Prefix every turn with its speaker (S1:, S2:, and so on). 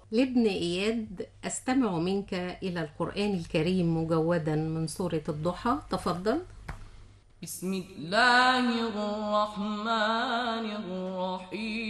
S1: لابن إياد: أستمع منك إلى القرآن الكريم مجودا من سورة الضحى، تفضل.
S2: بسم الله الرحمن الرحيم.